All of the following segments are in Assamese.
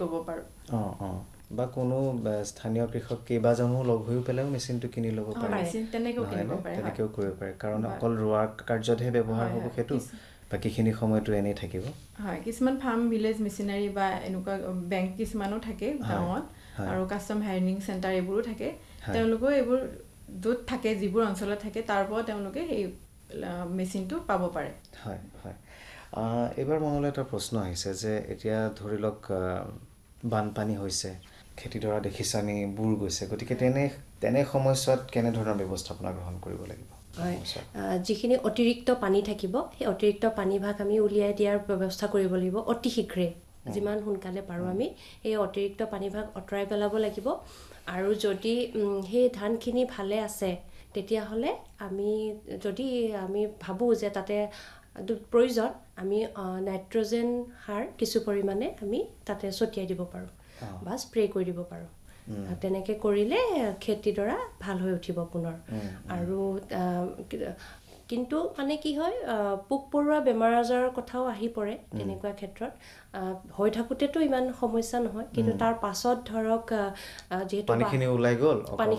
কৰিব পাৰোঁ বা কোনো স্থানীয় কৃষক কেইবাজনো লগ হৈ পেলাইও মেচিনটো কিনি ল'ব পাৰে তেনেকৈও কিনিব পাৰে তেনেকৈও কৰিব পাৰে কাৰণ অকল ৰোৱাৰ কাৰ্যতহে ব্যৱহাৰ হ'ব সেইটো বাকীখিনি সময়টো এনেই থাকিব হয় কিছুমান ফাৰ্ম ভিলেজ মেচিনাৰী বা এনেকুৱা বেংক কিছুমানো থাকে গাঁৱত আৰু কাষ্টম হায়াৰিং চেণ্টাৰ এইবোৰো থাকে তেওঁলোকেও এইবোৰ য'ত থাকে যিবোৰ অঞ্চলত থাকে তাৰ পৰা তেওঁলোকে সেই মেচিনটো পাব পাৰে হয় হয় এইবাৰ মনলৈ এটা প্ৰশ্ন আহিছে যে এতিয়া ধৰি লওক বানপানী হৈছে খেতিডৰা দেখিছে আমি বুৰ গৈছে গতিকে তেনে সময়ছোৱাত কেনেধৰণৰ ব্যৱস্থাপনা গ্ৰহণ কৰিব লাগিব হয় যিখিনি অতিৰিক্ত পানী থাকিব সেই অতিৰিক্ত পানীভাগ আমি উলিয়াই দিয়াৰ ব্যৱস্থা কৰিব লাগিব অতি শীঘ্ৰে যিমান সোনকালে পাৰোঁ আমি এই অতিৰিক্ত পানীভাগ আঁতৰাই পেলাব লাগিব আৰু যদি সেই ধানখিনি ভালে আছে তেতিয়াহ'লে যদি আমি ভাবোঁ যে তাতে প্ৰয়োজন আমি নাইট্ৰজেন সাৰ কিছু পৰিমাণে আমি তাতে ছটিয়াই দিব পাৰোঁ বা স্প্ৰে কৰি দিব পাৰোঁ তেনেকৈ কৰিলে খেতিডৰা ভাল হৈ উঠিব পুনৰ আৰু কিন্তু মানে কি হয় পোক পৰুৱা বেমাৰ আজাৰৰ কথাও আহি পৰে তেনেকুৱা ক্ষেত্ৰত হৈ থাকোঁতেতো ইমান সমস্যা নহয় কিন্তু তাৰ পাছত ধৰক যিহেতু পানীখিনি ওলাই গ'ল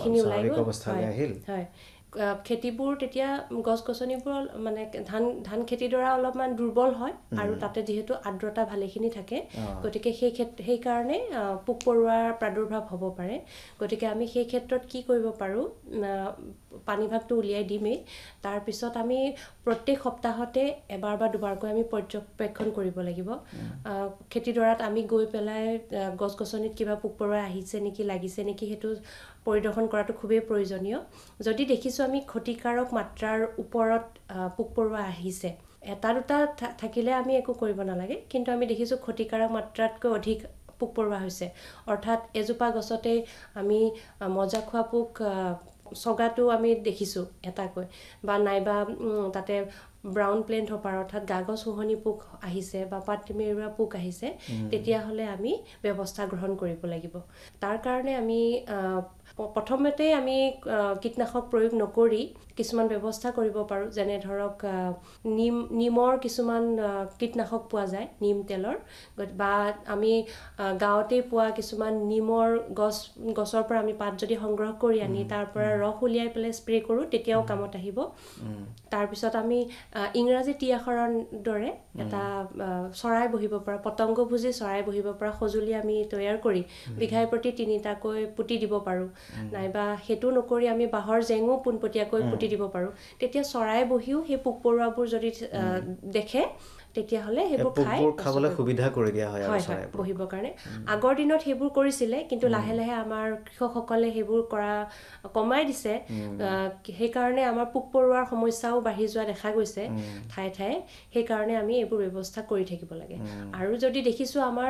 হয় খেতিবোৰ তেতিয়া গছ গছনিবোৰ মানে ধান খেতিডৰা অলপমান দুৰ্বল হয় আৰু তাতে যিহেতু আৰ্দ্ৰতা ভালেখিনি থাকে গতিকে সেইকাৰণে পোক পৰুৱাৰ প্ৰাদুৰ্ভাৱ হ'ব পাৰে গতিকে আমি সেই ক্ষেত্ৰত কি কৰিব পাৰোঁ পানীভাগটো উলিয়াই দিমেই তাৰপিছত আমি প্ৰত্যেক সপ্তাহতে এবাৰ বা দুবাৰকৈ আমি পৰ্যবেক্ষণ কৰিব লাগিব খেতিডৰাত আমি গৈ পেলাই গছ গছনিত কিবা পোক পৰুৱা আহিছে নেকি লাগিছে নেকি সেইটো পৰিদৰ্শন কৰাটো খুবেই প্ৰয়োজনীয় যদি দেখিছোঁ আমি ক্ষতিকাৰক মাত্ৰাৰ ওপৰত পোক পৰুৱা আহিছে এটা দুটা থাকিলে আমি একো কৰিব নালাগে কিন্তু আমি দেখিছোঁ ক্ষতিকাৰক মাত্ৰাতকৈ অধিক পোক পৰুৱা হৈছে অৰ্থাৎ এজোপা গছতেই আমি মজা খোৱা পোক ছগাটো আমি দেখিছোঁ এটাকৈ বা নাইবা তাতে ব্ৰাউন প্লেণ্ট হপাৰ অৰ্থাৎ গাগছ শুহনি পোক আহিছে বা পাত মেৰুৱা পোক আহিছে তেতিয়াহ'লে আমি ব্যৱস্থা গ্ৰহণ কৰিব লাগিব তাৰ কাৰণে আমি প্ৰথমতে আমি কীটনাশক প্ৰয়োগ নকৰি কিছুমান ব্যৱস্থা কৰিব পাৰোঁ যেনে ধৰক নিমৰ কিছুমান কীটনাশক পোৱা যায় নিম তেলৰ বা আমি গাঁৱতেই পোৱা কিছুমান নিমৰ গছৰ পৰা আমি পাত যদি সংগ্ৰহ কৰি আনি তাৰ পৰা ৰস উলিয়াই পেলাই স্প্ৰে কৰোঁ তেতিয়াও কামত আহিব তাৰপিছত আমি ইংৰাজী টিয়াখৰৰ দৰে এটা চৰাই বহিব পৰা পতংগভোজী চৰাই বহিব পৰা সঁজুলি আমি তৈয়াৰ কৰি বিঘাই প্ৰতি 3টাকৈ পুতি দিব পাৰোঁ নাইবা সেইটো নকৰি আমি বাঁহৰ জেঙো পোনপটীয়াকৈ পুতি দিব পাৰোঁ তেতিয়া চৰাই বহিও সেই পোক পৰুৱাবোৰ যদি দেখে তেতিয়াহ'লে সেইবোৰ খাবলৈ সুবিধা কৰি দিয়া হয় বহিবৰ কাৰণে আগৰ দিনত সেইবোৰ কৰিছিলে কিন্তু লাহে লাহে আমাৰ কৃষকসকলে সেইবোৰ কৰা কমাই দিছে সেইকাৰণে আমাৰ পোক পৰুৱাৰ সমস্যাও বাঢ়ি যোৱা দেখা গৈছে ঠায়ে ঠায়ে সেইকাৰণে আমি এইবোৰ ব্যৱস্থা কৰি থাকিব লাগে আৰু যদি দেখিছোঁ আমাৰ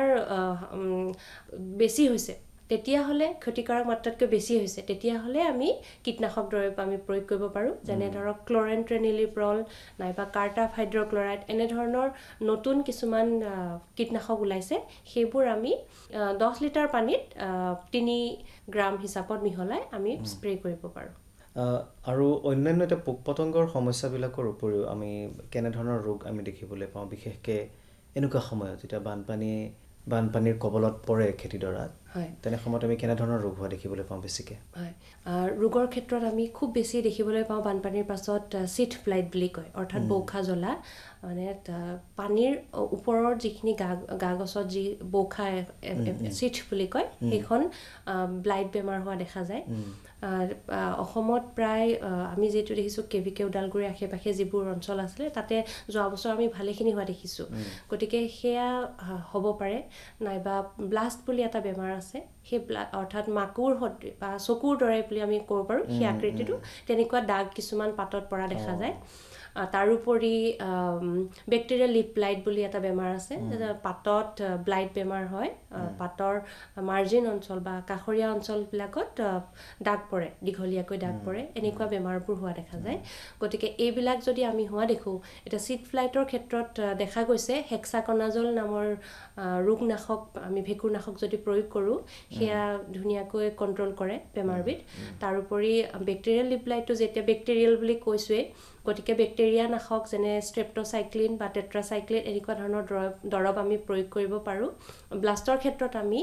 বেছি হৈছে তেতিয়াহ'লে ক্ষতিকাৰক মাত্ৰাতকৈ বেছি হৈছে তেতিয়াহ'লে আমি কীটনাশক দ্ৰব্য আমি প্ৰয়োগ কৰিব পাৰোঁ যেনে ধৰক ক্লৰেণ্ট্ৰেনিলিপ্ৰল নাইবা কাৰ্টাফ হাইড্ৰক্লৰাইড এনেধৰণৰ নতুন কিছুমান কীটনাশক ওলাইছে সেইবোৰ আমি 10 লিটাৰ পানীত 3 গ্ৰাম হিচাপত মিহলাই আমি স্প্ৰে কৰিব পাৰোঁ আৰু অন্যান্য এটা পোক পতংগৰ সমস্যাবিলাকৰ উপৰিও আমি কেনেধৰণৰ ৰোগ আমি দেখিবলৈ পাওঁ বিশেষকৈ এনেকুৱা সময়ত যেতিয়া বানপানীৰ কবলত পৰে খেতিডৰাত তেনে সময়ত আমি কেনেধৰণৰ ৰোগ হোৱা দেখিবলৈ পাওঁ বেছিকৈ ৰোগৰ ক্ষেত্ৰত আমি খুব বেছি দেখিবলৈ পাওঁ বানপানীৰ পাছত চিট ফ্লাইট বুলি কয় অৰ্থাৎ বৌখা জ্বলা মানে পানীৰ ওপৰৰ যিখিনি গা গছত যি বৌখা চিট বুলি কয় সেইখন ব্লাইট বেমাৰ হোৱা দেখা যায় অসমত প্ৰায় আমি যিটো দেখিছোঁ কেভিকে ওদালগুৰিৰ আশে পাশে যিবোৰ অঞ্চল আছিলে তাতে যোৱা বছৰ আমি ভালেখিনি হোৱা দেখিছোঁ গতিকে সেয়া হ'ব পাৰে নাইবা ব্লাষ্ট বুলি এটা বেমাৰ আছে সেই অৰ্থাৎ মাকুৰ বা চকুৰ দৰে বুলি আমি ক'ব পাৰোঁ সেই আকৃতিটো তেনেকুৱা দাগ কিছুমান পাতত পৰা দেখা যায় তাৰোপৰি বেক্টেৰিয়েল লিপ ব্লাইট বুলি এটা বেমাৰ আছে পাতত ব্লাইট বেমাৰ হয় পাতৰ মাৰ্জিন অঞ্চল বা কাষৰীয়া অঞ্চলবিলাকত দাগ পৰে দীঘলীয়াকৈ দাগ পৰে এনেকুৱা বেমাৰবোৰ হোৱা দেখা যায় গতিকে এইবিলাক যদি আমি হোৱা দেখোঁ এতিয়া চিট ফ্লাইটৰ ক্ষেত্ৰত দেখা গৈছে হেক্সাকনাজল নামৰ ৰোগনাশক আমি ভেঁকুৰনাশক যদি প্ৰয়োগ কৰোঁ সেয়া ধুনীয়াকৈ কণ্ট্ৰল কৰে বেমাৰবিধ তাৰোপৰি বেক্টেৰিয়েল লিপ ব্লাইটটো যেতিয়া বেক্টেৰিয়েল বুলি কৈছোঁৱেই গতিকে বেক্টেৰিয়া নাশক যেনে ষ্ট্ৰেপ্ট'চাইক্লিন বা টেট্ৰাচাইক্লিন এনেকুৱা ধৰণৰ দৰৱ আমি প্ৰয়োগ কৰিব পাৰোঁ ব্লাষ্টৰ ক্ষেত্ৰত আমি